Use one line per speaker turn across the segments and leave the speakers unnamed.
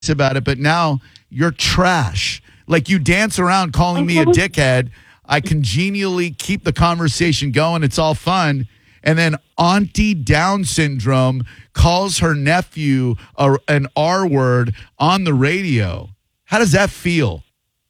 about it, but now you're trash. Like, you dance around calling me a dickhead. I congenially keep the conversation going. It's all fun. And then Auntie Down Syndrome calls her nephew an R word on the radio. How does that feel?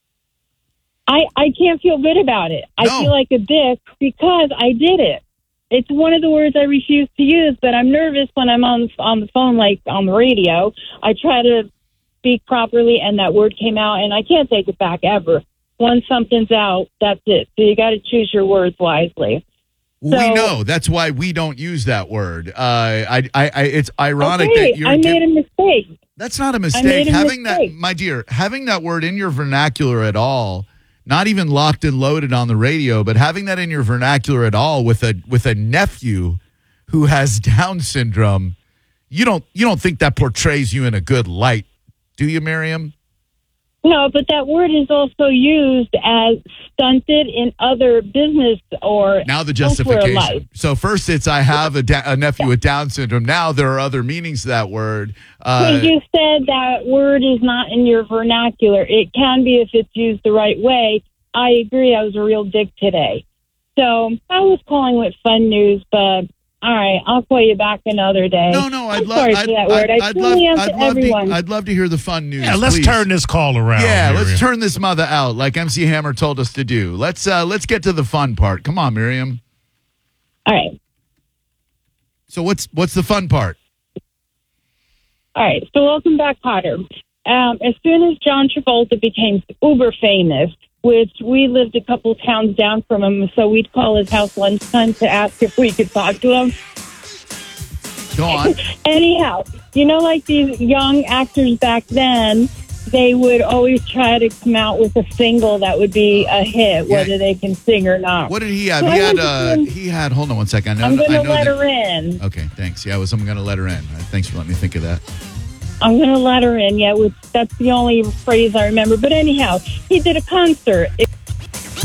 I can't feel good about it. I feel like a dick because I did it. It's one of the words I refuse to use, but I'm nervous when I'm on the phone, like on the radio. I try to speak properly, and that word came out, and I can't take it back ever. Once something's out, that's it. So you got to choose your words wisely.
We know. That's why we don't use that word. It's ironic that you're...
I made a mistake.
That's not a mistake. My dear, having that word in your vernacular at all, not even locked and loaded on the radio, but having that in your vernacular at all with a nephew who has Down syndrome, you don't think that portrays you in a good light, do you, Miriam?
No, but that word is also used as stunted in other business or
now the justification. So first it's I have a nephew with Down syndrome. Now there are other meanings to that word.
You said that word is not in your vernacular. It can be if it's used the right way. I agree. I was a real dick today. So I was calling with fun news, but all right, I'll call you back another day.
No, I'd love to hear the fun news.
Yeah, let's turn this call around.
Yeah,
Miriam.
let's turn this mother out like MC Hammer told us to do. Let's get to the fun part. Come on, Miriam.
All right.
So what's the fun part?
All right. So welcome back, Potter. As soon as John Travolta became uber famous, which we lived a couple towns down from him, so we'd call his house lunchtime to ask if we could talk to him.
Go on.
Anyhow, like these young actors back then, they would always try to come out with a single that would be a hit, whether they can sing or not.
What did he have? He had, hold on one second.
I'm going to let her in.
Okay, thanks. Yeah, I'm going to let her in. Thanks for letting me think of that.
I'm going to let her in. Yeah, that's the only phrase I remember. But anyhow, he did a concert.